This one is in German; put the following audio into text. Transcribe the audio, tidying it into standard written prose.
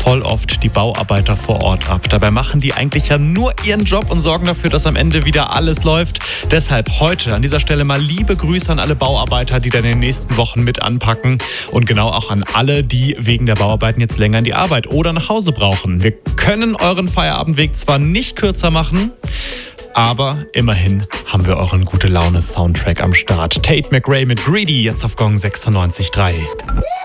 voll oft die Bauarbeiter vor Ort ab. Dabei machen die eigentlich ja nur ihren Job und sorgen dafür, dass am Ende wieder alles läuft. Deshalb heute an dieser Stelle mal liebe Grüße an alle Bauarbeiter, die dann in den nächsten Wochen mit anpacken. Und genau auch an alle, die wegen der Bauarbeiten jetzt länger in die Arbeit oder nach Hause brauchen. Wir können euren Feierabendweg zwar nicht kürzer machen, aber immerhin haben wir euren Gute-Laune-Soundtrack am Start. Tate McRae mit Greedy, jetzt auf Gong 96.3.